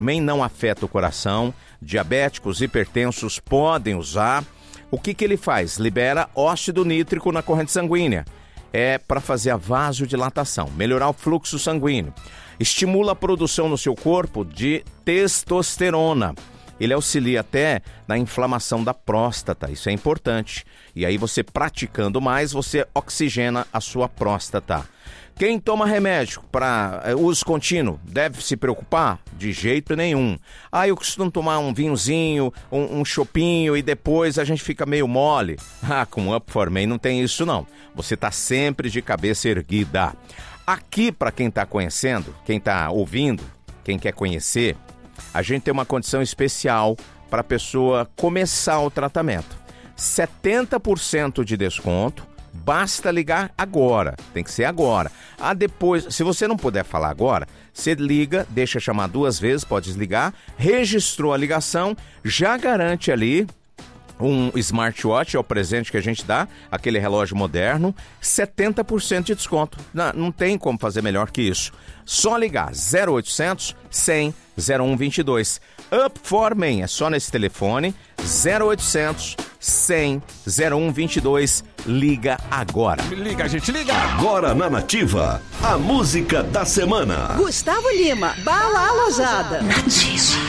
também não afeta o coração. Diabéticos, hipertensos podem usar. O que ele faz? Libera óxido nítrico na corrente sanguínea. É para fazer a vasodilatação, melhorar o fluxo sanguíneo. Estimula a produção no seu corpo de testosterona. Ele auxilia até na inflamação da próstata, isso é importante. E aí você praticando mais, você oxigena a sua próstata. Quem toma remédio para uso contínuo deve se preocupar? De jeito nenhum. Eu costumo tomar um vinhozinho, um chopinho e depois a gente fica meio mole. Com Up For Men não tem isso não. Você está sempre de cabeça erguida. Aqui, para quem está conhecendo, quem está ouvindo, quem quer conhecer, a gente tem uma condição especial para a pessoa começar o tratamento. 70% de desconto, basta ligar agora, tem que ser agora. Depois, se você não puder falar agora, você liga, deixa chamar 2 vezes, pode desligar, registrou a ligação, já garante ali um smartwatch, é o presente que a gente dá, aquele relógio moderno, 70% de desconto. Não tem como fazer melhor que isso. Só ligar 0800 100 0122. Up For Men, é só nesse telefone, 0800 100 0122. Liga agora. Liga, gente, liga! Agora na Nativa, a música da semana. Gustavo Lima, Bala Alojada. Nativa.